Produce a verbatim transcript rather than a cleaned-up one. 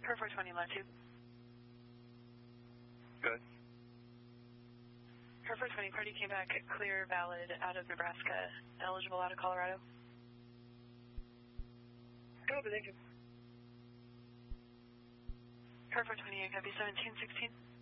Per four twenty, latitude. Good. Per four twenty, party came back clear, valid, out of Nebraska, eligible out of Colorado. Copy, thank you. Per four twenty, copy seventeen sixteen.